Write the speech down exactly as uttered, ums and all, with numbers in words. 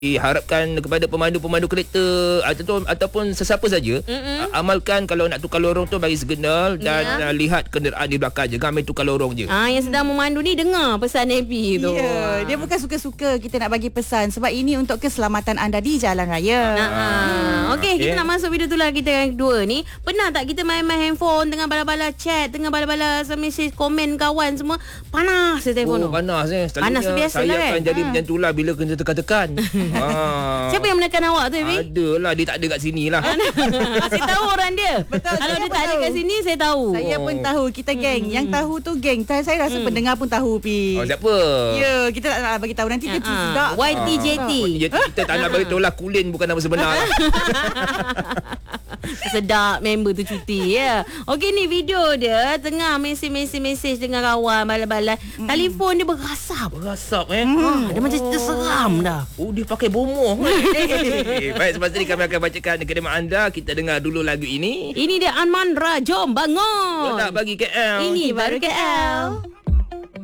Harapkan kepada pemandu-pemandu kereta ataupun ataupun sesiapa saja, Mm-mm. amalkan kalau nak tukar lorong tu bagi signal dan Ya. uh, lihat kenderaan di belakang je, jangan main tukar lorong je. Ah, yang sedang memandu ni dengar pesan Happy tu. Ya, dia bukan suka-suka kita nak bagi pesan sebab ini untuk keselamatan anda di jalan raya. Nah, ah. Okey, kita Okey. nak masuk video tu lah kita yang kedua ni. Pernah tak kita main-main handphone tengah bala-bala chat, tengah bala-bala mesej komen kawan semua, panas je telefon Oh, tu. panas eh. Selalunya Panas tu biasa saya lah kan? akan jadi Ha. macam tu lah bila kena tekan-tekan. ha. Siapa yang menekan awak tu, Happy? Adalah, dia tak ada kat sini lah. Saya tahu orang dia. Betul, Kalau saya dia pun tak ada tahu. kat sini, saya tahu. Saya pun tahu, kita geng. Yang tahu tu geng. Saya rasa pendengar pun tahu, Pi. Oh, siapa? Ya, kita tak nak bagi tahu nanti dia Ah, sedap. Y T J T. Ya, kita tak nak beritahu lah, Kulin bukan nama sebenar lah. Sedap member tu cuti ya. Okey ni video dia tengah mesej-mesej-mesej dengan kawan bala-bala. Mm. Telefon dia berasap. Berasap eh. Ha, dia macam cerita seram dah. Oh, dia pakai bomoh. Eh, baik, selepas ni kami akan bacakan kediman anda. Kita dengar dulu lagu ini. Ini dia Anmandra, jom bangun. Tak bagi K L. Ini baru K L.